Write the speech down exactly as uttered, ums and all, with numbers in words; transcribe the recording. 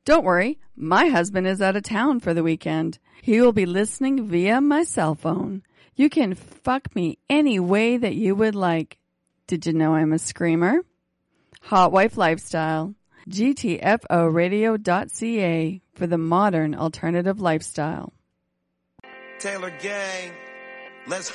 Don't worry, my husband is out of town for the weekend. He will be listening via my cell phone. You can fuck me any way that you would like. Did you know I'm a screamer? Hot Wife Lifestyle. G T F O radio dot C A for the modern alternative lifestyle. Taylor Gang, let's